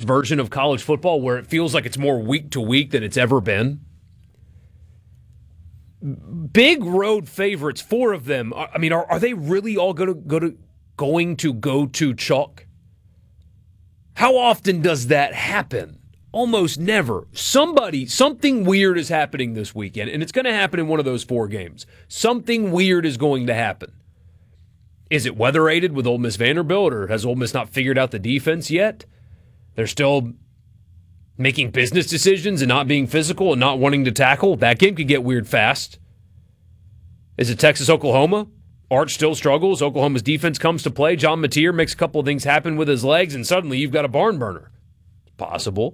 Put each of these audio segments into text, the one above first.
version of college football where it feels like it's more week to week than it's ever been. Big road favorites, 4 of them. I mean, are they really all going to go to chalk? How often does that happen? Almost never. Something weird is happening this weekend, and it's going to happen in one of those 4 games. Something weird is going to happen. Is it weather-aided with Ole Miss Vanderbilt, or has Ole Miss not figured out the defense yet? They're still making business decisions and not being physical and not wanting to tackle. That game could get weird fast. Is it Texas-Oklahoma? Arch still struggles. Oklahoma's defense comes to play. John Mateer makes a couple of things happen with his legs, and suddenly you've got a barn burner. Possible.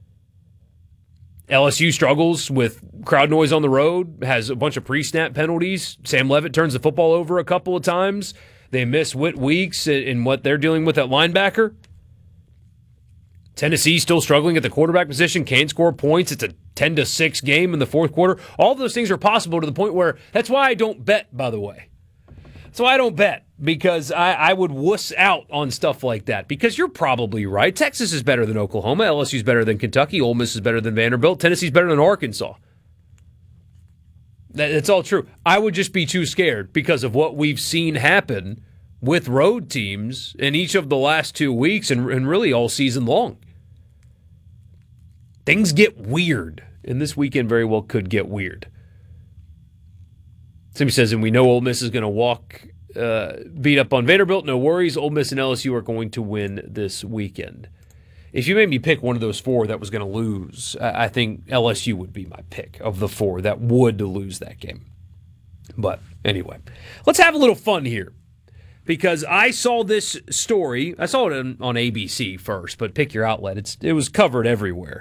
LSU struggles with crowd noise on the road, has a bunch of pre-snap penalties. Sam Leavitt turns the football over a couple of times. They miss Whit Weeks in what they're dealing with at linebacker. Tennessee still struggling at the quarterback position, can't score points. It's a 10-6 game in the fourth quarter. All of those things are possible to the point where that's why I don't bet, by the way. So I don't bet because I would wuss out on stuff like that because you're probably right. Texas is better than Oklahoma. LSU is better than Kentucky. Ole Miss is better than Vanderbilt. Tennessee's better than Arkansas. That's all true. I would just be too scared because of what we've seen happen with road teams in each of the last 2 weeks and really all season long. Things get weird, and this weekend very well could get weird. Somebody says, and we know Ole Miss is going to beat up on Vanderbilt. No worries. Ole Miss and LSU are going to win this weekend. If you made me pick one of those 4 that was going to lose, I think LSU would be my pick of the 4 that would lose that game. But anyway, let's have a little fun here because I saw this story. I saw it on ABC first, but pick your outlet. It was covered everywhere.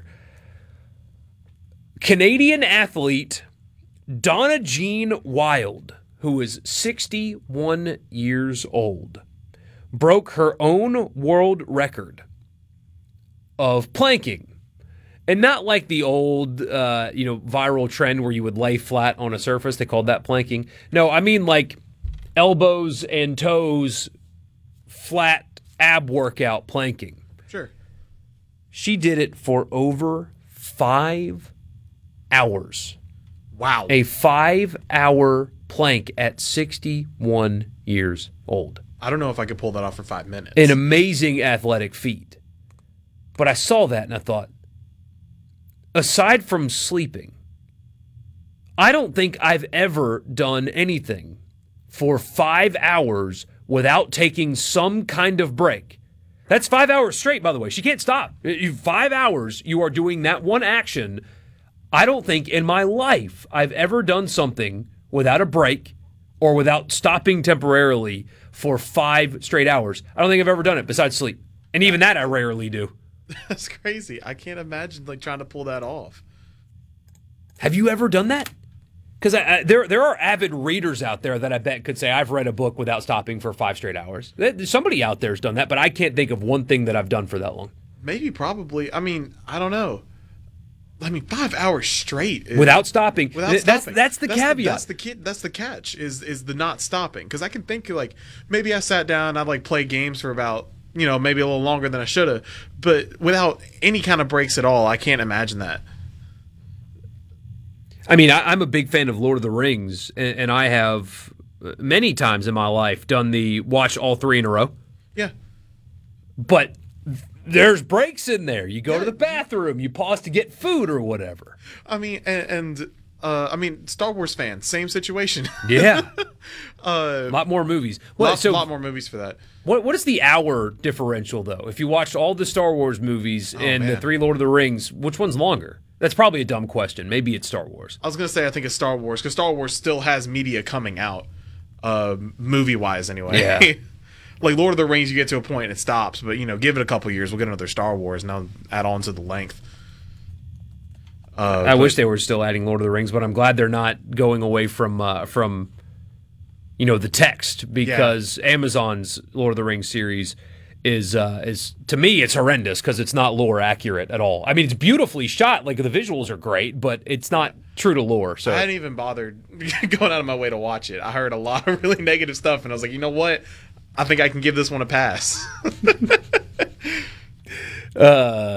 Canadian athlete Donna Jean Wild, who is 61 years old, broke her own world record of planking. And not like the old viral trend where you would lay flat on a surface. They called that planking. No, I mean like elbows and toes, flat ab workout planking. Sure. She did it for over 5 hours. Wow. A 5-hour plank at 61 years old. I don't know if I could pull that off for 5 minutes. An amazing athletic feat. But I saw that and I thought, aside from sleeping, I don't think I've ever done anything for 5 hours without taking some kind of break. That's 5 hours straight, by the way. She can't stop. 5 hours, you are doing that one action. I don't think in my life I've ever done something without a break or without stopping temporarily for 5 straight hours. I don't think I've ever done it besides sleep. And even that I rarely do. That's crazy. I can't imagine trying to pull that off. Have you ever done that? Because there are avid readers out there that I bet could say, I've read a book without stopping for 5 straight hours. Somebody out there has done that, but I can't think of one thing that I've done for that long. Maybe, probably. I mean, I don't know. 5 hours straight without stopping. That's the caveat. That's the catch. Is the not stopping? Because I can think maybe I sat down. I'd play games for about maybe a little longer than I should have, but without any kind of breaks at all. I can't imagine that. I mean, I'm a big fan of Lord of the Rings, and I have many times in my life done the watch all 3 in a row. Yeah, but there's breaks in there. You go to the bathroom, you pause to get food or whatever. I mean, I mean, Star Wars fans, same situation. Yeah. A lot more movies. A lot more movies for that. What is the hour differential, though? If you watched all the Star Wars movies the 3 Lord of the Rings, which one's longer? That's probably a dumb question. Maybe it's Star Wars. I was going to say I think it's Star Wars, because Star Wars still has media coming out, movie-wise anyway. Yeah. Lord of the Rings, you get to a point and it stops, but give it a couple years, we'll get another Star Wars, and I'll add on to the length. I wish they were still adding Lord of the Rings, but I'm glad they're not going away from the text, because Amazon's Lord of the Rings series is to me, it's horrendous because it's not lore accurate at all. I mean, it's beautifully shot, the visuals are great, but it's not true to lore. So I hadn't even bothered going out of my way to watch it. I heard a lot of really negative stuff, and I was like, you know what? I think I can give this one a pass.